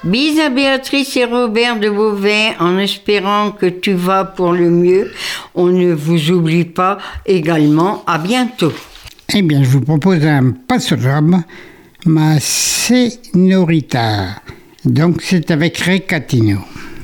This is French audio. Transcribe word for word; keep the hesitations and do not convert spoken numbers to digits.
Bis à Béatrice et Robert de Beauvais, en espérant que tu vas pour le mieux. On ne vous oublie pas également. À bientôt. Eh bien, je vous propose un passarum, ma Senorita. Donc, c'est avec Recatino.